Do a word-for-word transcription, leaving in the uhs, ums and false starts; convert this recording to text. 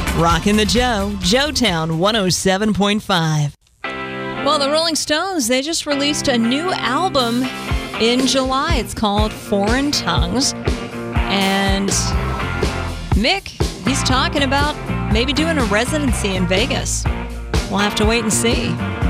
Rockin' the Joe, Joetown one oh seven point five. Well, the Rolling Stones, they just released a new album in July. It's called Foreign Tongues. And Mick, he's talking about maybe doing a residency in Vegas. We'll have to wait and see.